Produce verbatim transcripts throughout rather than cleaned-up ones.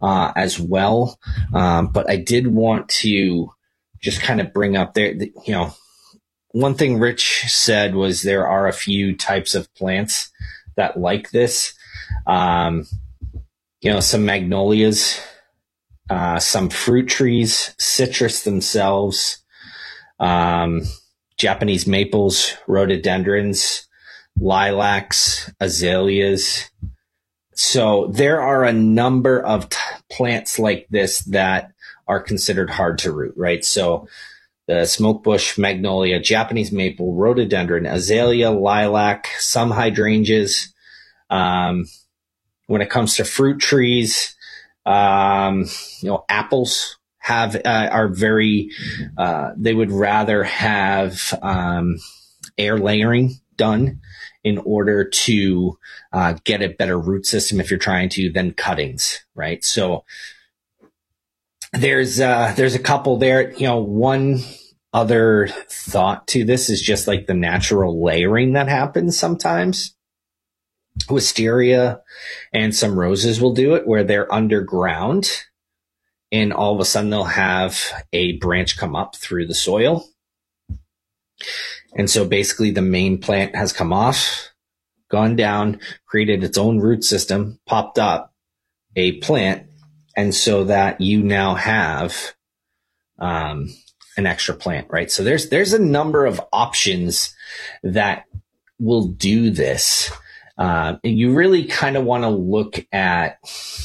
uh, as well. Um, but I did want to just kind of bring up there, you know, one thing Rich said was there are a few types of plants that like this. Um, you know, some magnolias, uh, some fruit trees, citrus themselves, um, Japanese maples, rhododendrons, lilacs, azaleas. So there are a number of t- plants like this that are considered hard to root, right? So the smokebush, magnolia, Japanese maple, rhododendron, azalea, lilac, some hydrangeas. Um, when it comes to fruit trees, um, you know, apples have uh, are very. Uh, they would rather have um, air layering done in order to uh, get a better root system if you're trying to than cuttings, right? So there's uh, there's a couple there. You know, one other thought to this is just like the natural layering that happens sometimes. Wisteria and some roses will do it where they're underground and all of a sudden they'll have a branch come up through the soil. And so basically the main plant has come off, gone down, created its own root system, popped up a plant. And so that you now have um, an extra plant, right? So there's there's a number of options that will do this. Uh, and you really kind of want to look at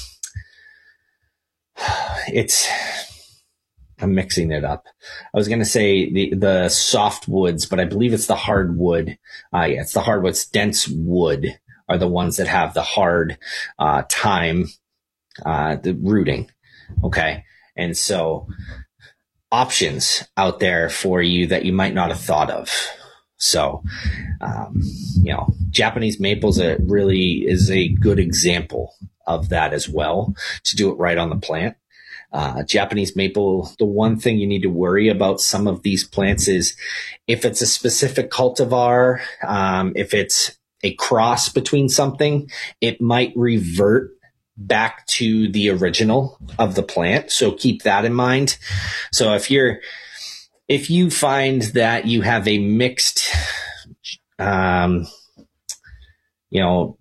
it's, I'm mixing it up. I was going to say the, the soft woods, but I believe it's the hardwood. Uh, yeah, it's the hardwoods. Dense wood are the ones that have the hard uh, time, uh, the rooting. Okay. And so options out there for you that you might not have thought of. So, um, you know, Japanese maples a really is a good example of that as well, to do it right on the plant. Uh, Japanese maple, the one thing you need to worry about some of these plants is if it's a specific cultivar, um, if it's a cross between something, it might revert back to the original of the plant. So keep that in mind. So if you're, if you find that you have a mixed, um, you know,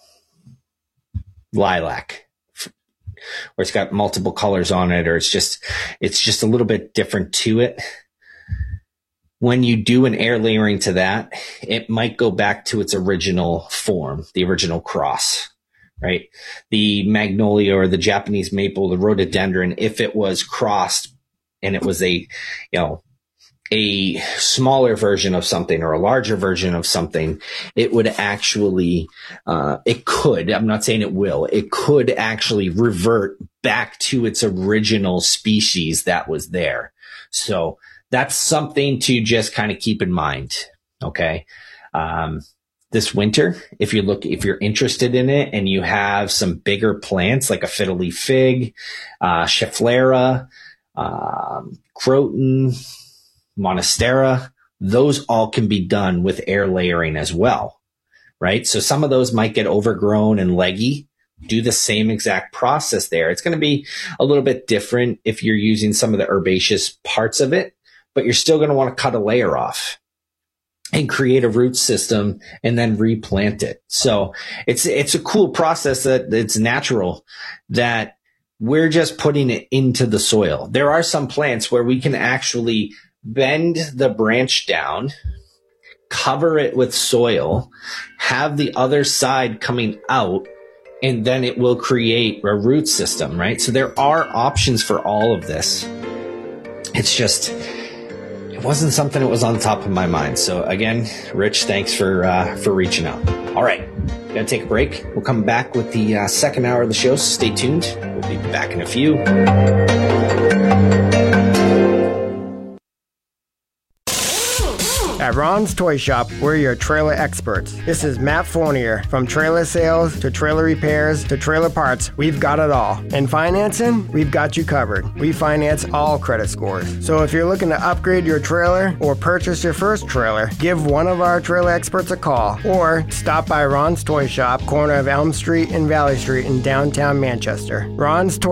lilac, or it's got multiple colors on it, or it's just, it's just a little bit different to it. When you do an air layering to that, it might go back to its original form, the original cross, right? The magnolia or the Japanese maple, the rhododendron, if it was crossed and it was a, you know, a smaller version of something or a larger version of something, it would actually, uh, it could, I'm not saying it will, it could actually revert back to its original species that was there. So that's something to just kind of keep in mind. Okay. Um, this winter, if you look, if you're interested in it and you have some bigger plants like a fiddle leaf fig, uh, Schefflera, um, Croton, Monstera, those all can be done with air layering as well, right? So some of those might get overgrown and leggy. Do the same exact process there. It's going to be a little bit different if you're using some of the herbaceous parts of it, but you're still going to want to cut a layer off and create a root system and then replant it. So it's, it's a cool process that it's natural, that we're just putting it into the soil. There are some plants where we can actually bend the branch down, cover it with soil, have the other side coming out, and then it will create a root system, right? So there are options for all of this. It's just, it wasn't something that was on the top of my mind. So again, Rich, thanks for uh, for reaching out. All right, gonna take a break. We'll come back with the uh, second hour of the show, so stay tuned. We'll be back in a few. At Ron's Toy Shop, we're your trailer experts. This is Matt Fournier. From trailer sales to trailer repairs to trailer parts, we've got it all. And financing, we've got you covered. We finance all credit scores. So if you're looking to upgrade your trailer or purchase your first trailer, give one of our trailer experts a call or stop by Ron's Toy Shop, corner of Elm Street and Valley Street in downtown Manchester. Ron's Toy